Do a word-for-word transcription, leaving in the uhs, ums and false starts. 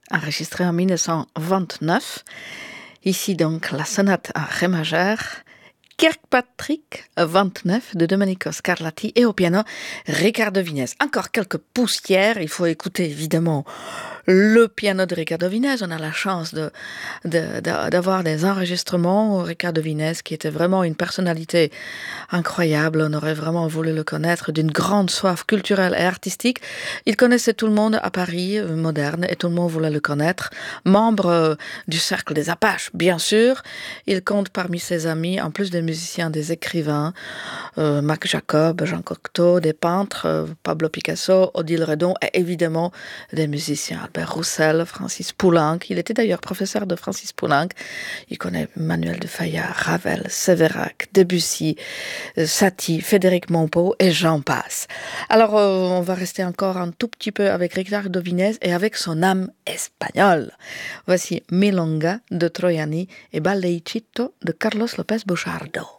enregistré en mille neuf cent vingt-neuf. Ici donc la sonate en ré majeur, Kirkpatrick vingt-neuf de Domenico Scarlatti et au piano Riccardo Vinez. Encore quelques poussières, il faut écouter évidemment le piano de Riccardo Vinez. On a la chance de, de, de, d'avoir des enregistrements. Riccardo Vinez qui était vraiment une personnalité incroyable, on aurait vraiment voulu le connaître, d'une grande soif culturelle et artistique. Il connaissait tout le monde à Paris, euh, moderne, et tout le monde voulait le connaître. Membre euh, du cercle des Apaches, bien sûr. Il compte parmi ses amis, en plus des musiciens, des écrivains, euh, Mac Jacob, Jean Cocteau, des peintres, euh, Pablo Picasso, Odile Redon, et évidemment des musiciens, Albert Roussel, Francis Poulenc. Il était d'ailleurs professeur de Francis Poulenc. Il connaît Manuel de Fayard, Ravel, Sévérac, Debussy, Satie, Frédéric Montpeau et j'en passe. Alors, euh, on va rester encore un tout petit peu avec Riccardo Vinez et avec son âme espagnole. Voici Milonga de Troiani et Balleicito de Carlos López Buchardo.